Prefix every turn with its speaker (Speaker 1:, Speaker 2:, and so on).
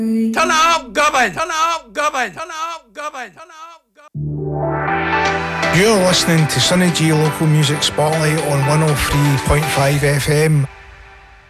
Speaker 1: Turn it up, Govan! Turn it up, Govan! Turn it up, Govan! Turn it up, Govan!
Speaker 2: You're listening to Sunny G Local Music Spotlight on 103.5 FM.